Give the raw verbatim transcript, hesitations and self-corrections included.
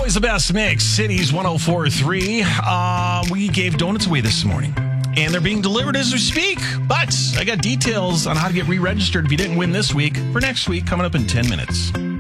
Always the best mix. Cities one oh four point three. Uh, we gave donuts away this morning, and they're being delivered as we speak. But I got details on how to get re-registered if you didn't win this week for next week coming up in ten minutes.